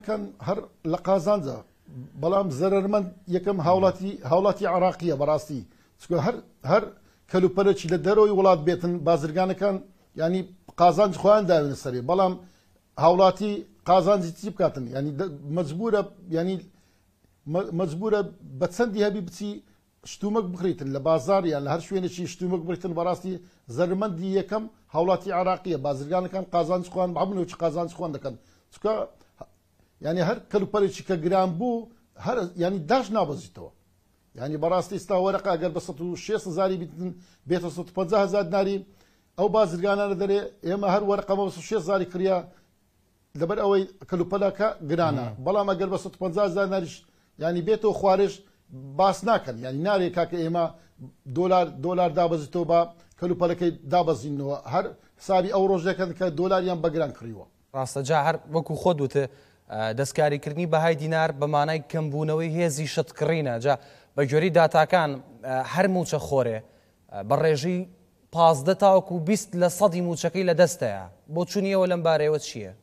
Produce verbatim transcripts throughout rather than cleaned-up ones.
كان هر لقازانزا بلام زررمن يكم هاولاتي هاولاتي عراقية براستي تقول هر هر كلو برتش لدروي ولاد بيتن بازرگان كان يعني قازانج خوان داون السري بلام هاولاتي قازانج تجيب كاتن يعني مجبورة يعني مجبورة بتسندي هبي بتسي شتومك بخريتن لبازار يعني هر شوية شيء شتومك بخريتن براستي زرمن دي يكم هاولاتي عراقية بازرگان كان قازانج خوان بعملوا شيء قازانج خوان دكان تقول يعني هر كلو بريتش كجرام بو هر يعني داش نابزيتوا يعني براستي استا ورقه اگر بسطو شيص زاري بيتن بيت صوت خمسة زاد ناري او بازرگانا دري اما هر ورقه ما بسطو شيص زاري كريا دبر اوي كلو بلاكا جرانا بلا ما اگر بسطو خمسة زاد ناري يعني بيتو خوارج باس ناكن يعني ناري كاك اما دولار دولار دابزيتو با كلو بلاكي دابزينو هر حسابي او روجه كان دولار يم بگران كريوا راست جاهر وكو خودوته دەستکاریکردنی بەهای دینار بەمانای کەمبوونەوەی هێزی شتکڕینە جا بە گوێری داتاکان هەر موچە خۆرێ بە ڕێژەی پازدە تاوەکو بیست لە سەدی موچەکەی لە دەستەیە بۆ چوونیەوە لەم بارەیەوە چییە؟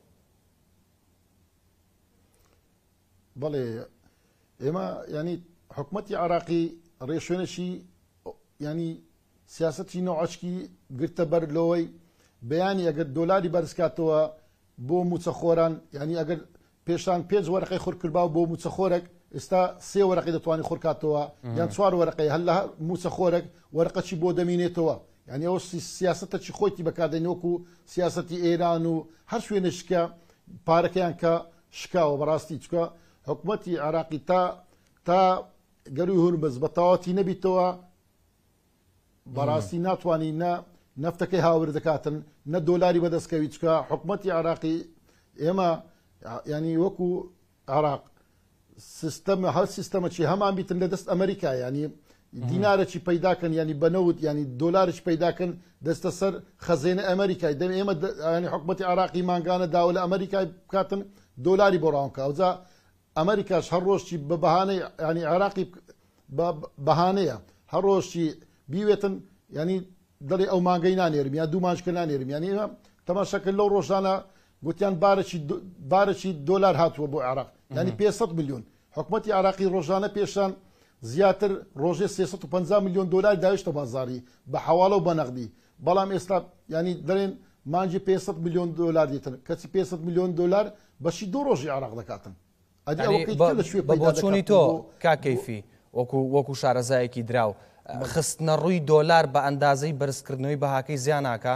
بەڵێ ئێمە ینی حکومەتی عراقی ڕێشوێنەشی ینی سیاسەتی نۆعەچکی گرتە بەر لەوەی بەیانی ئەگەر دۆلاری بەرزکاتەوە بۆ موچەخۆران ینی ئەگەر پێشان پێنج وەرەقەی خۆرکردباو بۆ موچەخۆرێک ئێستا سێ وەرەقەی دەتوانانی خۆرکاتەوە یان چوار وەرەقەی هەر لە موچەخۆرێک وەرەقەچی بۆ دەمینێتەوە یعنی ئەوە سیاسەتەکی خۆیتی بەکاردێنەوەکو سیاسەتی ئێران و هەر شوێنە شکە پارەکەیان کە شکاوە بەڕاستی چکە حکوومەتی عراقی تا تا گەروی هورمز بە تەواوەتی نەبیتەوە بەڕاستی ناتوانانی نە نفتەکەی هاور دەکاتن نە دۆلاری بەدەستکەوی چکە حکوومەتی عراقی ئێمە ینی وەکو عراق سیستەمە هەر سیستەمەکی هەمان بیتن لە دەست ئەمریکا ینی دینارێکی پەیداکەن ینی بەنەوت ینی دۆلارێکی پەیداکەن دەستە سەر خەزێنە ئەمریکای دەم ئێمە ینی حکوومەتی عراقی ماگانە داوە لە ئەمریکای بکاتن دۆلاری بۆ ڕاونکە ئەوجا ئەمریکاش هەر ڕۆژی بە بەهانەی ینی عراقی بەهانەیە هەر ڕۆژی بیوێتن ینی دەڵێ ئەو مانگەی نانێرم یا دوو مانجکە نانێرم ینی ئێمە تەماشاکە لەو ڕۆژانە گوتیان بارێکی دۆلار هاتووە بۆ عراق ینی پێسەد میلیۆن حکوومەتی عراقی ڕۆژانە پێشان زیاتر ڕۆژێ سێسەد و پەنجا میلیۆن دۆلار داویشتە بازاری بە حەواڵە و بە نەقدی بەڵام ئێستا ینی دەڵێن مانجی پێسەد میلیۆن دۆلار دیتن کەچی پێسەد میلیۆن دۆلار بەشی دوو ڕۆژی عراق دەکاتن بە بۆچوونی تۆ کاکەیفی وەکو شارەزایەکی دراو خستنە ڕووی دۆلار بە ئەندازەی بەرزکردنەوەی بەهاکەی زیان ناکە؟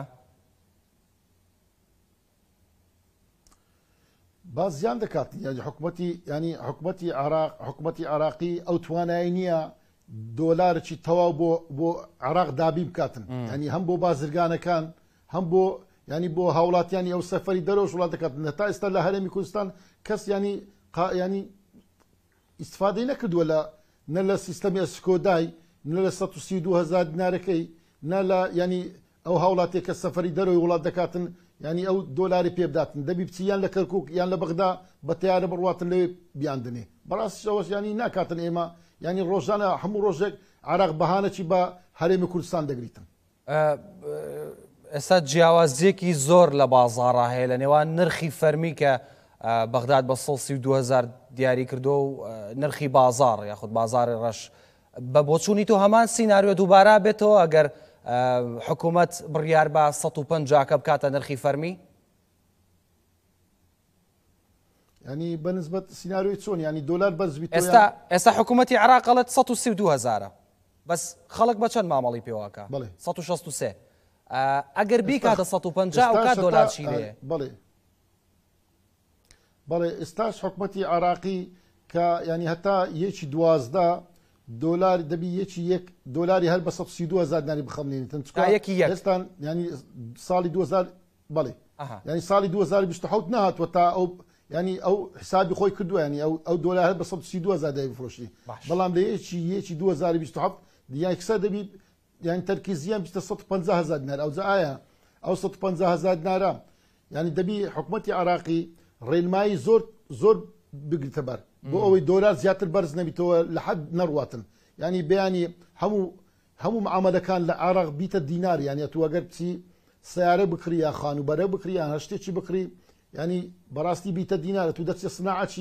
با زیان دەکات ینی حکوومەتی ینی حکوومەتی عراق حکوومەتی عراقی ئەو توانایی نییە دۆلارێکی تەواو بۆ بۆ عراق دابی بکاتن ینی هەم بۆ بازرگانەکان هەم بۆ ینی بۆ هاوڵاتیانی ئەو سەفەری دەرەوە وڵات دەکاتن هەتا ئێستا لە هەرێمی کوردستان کەس ینی ینی ئیستفادەی نەکردووە لە نە لە سیستەمی ئەسکۆدای نە لە سەد و سی و دوو هەزار دینارەکەی نە لە ینی ئەو هاوڵاتێک کە سەفەری دەرەوەی وڵات دەکاتن ینی ئەو دۆلاری پێ بداتن دەبی بچی یان لە کەرکووک یان لە بەغدا بە تیارە بڕواتن لەوێ بیاندنێ بەڕاستیەوەش ینی ناکاتن ئێمە ینی ڕۆژانە هەموو ڕۆژێک عراق بەهانەکی بە هەرێمی کوردستان دەگریتن ئێستا جیاوازیەکی زۆر لە بازاڕا هەیە لە نێوان نرخی فەرمی کە بەغداد بە سەد و سی و دوو هەزار دیاری کردو و نرخی بازار یاخود بازاری ڕەش بە بۆچوونی تۆ هەمان سیناریۆ دووبارە بێتەوە ئەگەر حکوومەت بڕیار بە سەد و پەنجاکە بکاتە نرخی فەرمی؟ ینی بەنسبەت سیناریۆی چۆن ینی دۆلار بەرز بیت ئێستا ئێستا حکوومەتی عراق ئەڵێت سەد و سی و دوو هەزارە بەس خەڵک بە چەند مامەڵی پێوەکە؟ بەڵێ سەد و شەست و سێ ئەگەر بیکاتە سەد و پەنجا و کات دۆلار چی لێ؟ بەڵێ بەڵێ ئێستاش حکوومەتی عراقی کە ینی هەتا یەکی دوازدە دۆلار دەبی یەکی یەک دۆلاری هەر بە سەد و سی و دوو هەزار دیناری بخەمنێنێتن ئێستا ینی ساڵی دوو هەزار بەڵێ ینی ساڵی دوو هەزار و بیست و حەوت نهاتوە تا ئەو ینی ئەو حسابی خۆی کردووە ینی ئەو دۆلار هەر بە سەد و سی و دوو هەزار دای بفرۆشی بەڵام لە یەکی یەکی دوو هەزار و بیست و حەوت یەکسە دەبی ینی تەرکیزیان بیستە سەد و پەنجا هەزار دینار ئەوجا ئایا ئەو سەد و پەنجا هەزار دینارە ینی دەبی حکوومەتی عراقی ڕێنمایی زۆر زۆر بگریتە بەر بۆ ئەوەی دۆلار زیاتر بەرز نەبیتەوە لە حەد نەڕواتن ینی بەیانی هەموو هەموو معاملەکان لە عراق بیتە دینار یانە تو ئەگەر بچی سیارە بکری یا خانوبەرە بکری یان هەر شتێکی بکری ینی بەڕاستی بیتە دینارە تو دەچێت سناعەتی